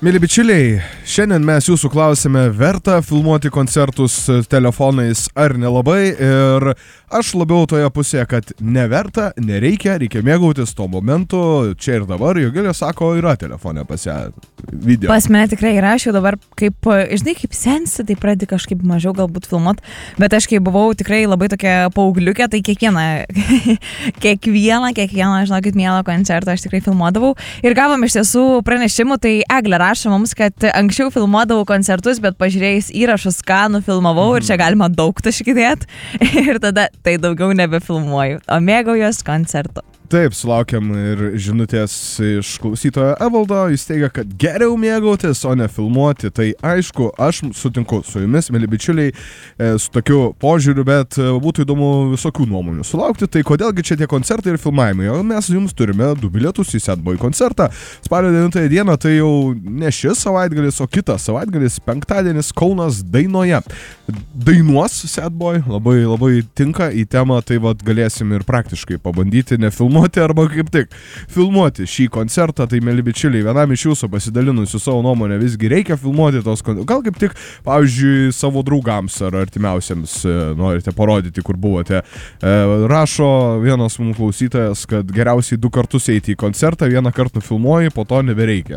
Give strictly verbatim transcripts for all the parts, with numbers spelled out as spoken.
Mėly bičiuliai, šiandien mes jūsų klausime, verta filmuoti koncertus telefonais ar nelabai, ir aš labiau toje pusėje, kad neverta, nereikia, reikia mėgautis to momentu, čia ir dabar. Jogilė sako, yra telefone pas ją video. Pas mane tikrai yra, aš jau dabar kaip, žinai, kaip sensi, tai pradedi kažkaip mažiau galbūt filmuot, bet aš kai buvau tikrai labai tokia paaugliukė, tai kiekvieną, kiekvieną, kiekvieną, žinokit, mielą koncertą aš tikrai filmuodavau ir gavom iš tiesų pranešimų, tai Eglė rašo mums, kad anksčiau filmuodavau koncertus, bet pažiūrėjus įrašus, ką nufilmavau mm. ir čia galima daug taškidėt ir tada tai daugiau nebefilmuoju, o mėgaujos koncertu. Taip, sulaukiam ir žinutės iš klausytojo Evaldo, jis teigia, kad geriau mėgautis, o ne filmuoti. Tai aišku, aš sutinku su jumis, mėly bičiuliai, su tokiu požiūriu, bet būtų įdomu visokių nuomonių sulaukti. Tai kodėlgi čia tie koncertai ir filmavimai? O mes jums turime du bilietus į Sad Boy koncertą. Spalio devintąją dieną tai jau ne šis savaitgalis, o kitas savaitgalis, penktadienis, Kaunas Dainoje. Dainuos Sad Boy, labai, labai tinka į temą, tai vat galėsim ir praktiškai pabandyti nefilmuoti arba kaip tik filmuoti šį koncertą. Tai, mėly bičiuliai, vienam iš jūsų pasidalinusių savo nuomonę, visgi reikia filmuoti tos koncertus. Gal kaip tik, pavyzdžiui, savo draugams ar artimiausiems norite parodyti, kur buvote. Rašo vienas mums klausytojas, kad geriausiai du kartus eiti į koncertą, vieną kartą nufilmuoji, po to nebereikia.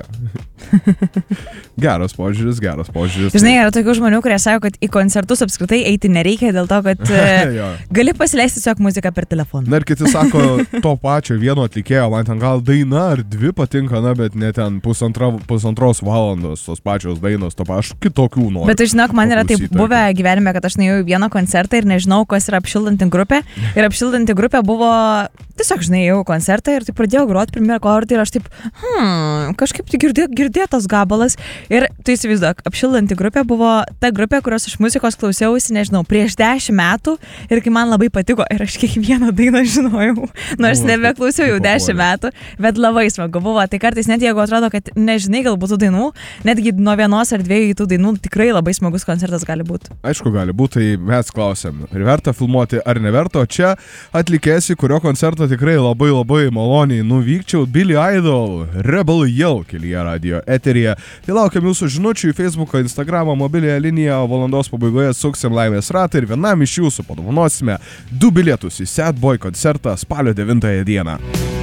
Geras požiūris, geras požiūris. Žinai, yra tokių žmonių, kurie sako, kad į koncertus apskritai eiti nereikia dėl to, kad gali pasileisti tiesiog muziką per telefoną. Na ir kiti sako, to pačio vieno atlikėjo, man ten gal daina ar dvi patinka, na, bet ne ten pusantra, pusantros valandos tos pačios dainos, to aš kitokių noriu. Bet, žinok, man yra taip buvę gyvenime, kad aš nuėjau į vieną koncertą ir nežinau, kas yra apšildanti grupė. Ir apšildanti grupė buvo, tiesiog, žinai, jau koncertą ir taip pradėjau groti pirmie akordai ir aš taip, hmm, kažkaip tai girdė, girdėtas gabalas. Ir tu įsivaizduok, apšildanti grupė buvo ta grupė, kurios aš muzikos klausiausi, nežinau, prieš dešimt metų ir kai man labai patiko ir aš kiekvieną dainą žinojau, nors nebeklausiau jau dešimt metų, bet labai smagu buvo. Tai kartais net jeigu atrodo, kad nežinai galbūt tų dainų, netgi nuo vienos ar dviejų tų dainų tikrai labai smagus koncertas gali būti. Aišku, gali būti, tai mes klausiam, ar verta filmuoti ar neverta, o čia atlikėsi, kurio koncertą tikrai labai labai maloniai nuvykčiau, Billy Idol, Rebel Yell kelyje radio eteryje. Tai laukiam jūsų žinučių į Facebooką, Instagramą, mobiliąją liniją, valandos pabaigoje suksim laimės ratą ir vienam iš jūsų padovanosime du bilietus į Sad Boy koncertą spalio devintąją dieną.